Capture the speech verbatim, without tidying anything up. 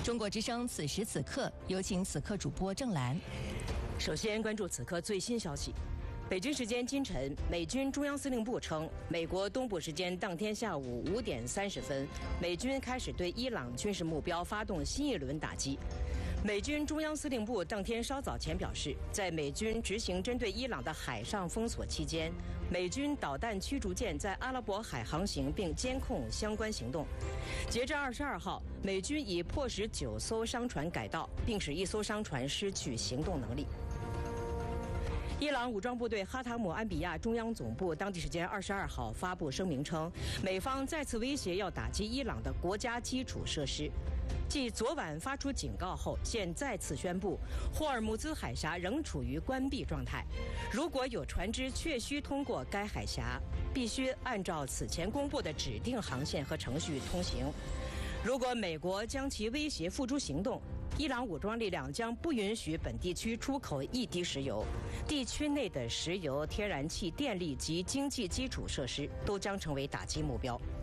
中国之声此时此刻，有请此刻主播郑兰。 首先关注此刻最新消息。北京时间今晨，美军中央司令部称，美国东部时间当天下午五点三十分，美军开始对伊朗军事目标发动新一轮打击。美军中央司令部当天稍早前表示，在美军执行针对伊朗的海上封锁期间，美军导弹驱逐舰在阿拉伯海航行并监控相关行动。截至二十二号，美军已迫使九艘商船改道，并使一艘商船失去行动能力。伊朗武装部队哈塔姆安比亚中央总部当地时间二十二号发布声明称，美方再次威胁要打击伊朗的国家基础设施。继昨晚发出警告后，现再次宣布，霍尔木兹海峡仍处于关闭状态。如果有船只确需通过该海峡，必须按照此前公布的指定航线和程序通行。如果美国将其威胁付诸行动，伊朗武装力量将不允许本地区出口一滴石油，地区内的石油、天然气、电力及经济基础设施都将成为打击目标。